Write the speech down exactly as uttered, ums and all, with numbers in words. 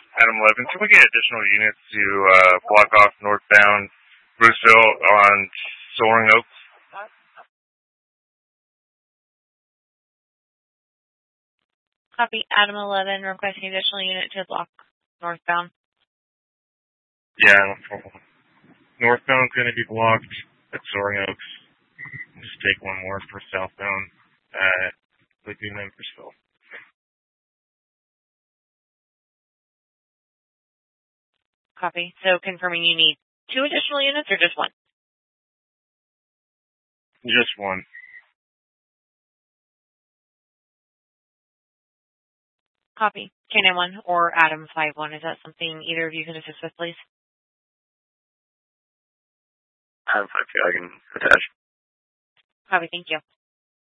Adam eleven, can we get additional units to uh, block off northbound Bruceville on Soaring Oaks? Copy. Adam eleven, requesting additional unit to block northbound. Yeah, no problem. Northbound's going to be blocked at Soaring Oaks. Just take one more for southbound at Sleepy Memphissville. Copy. So confirming you need two additional units or just one? Just one. Copy. K nine one or Adam five one. Is that something either of you can assist with, please? Adam five two, I can attach. Copy. Thank you.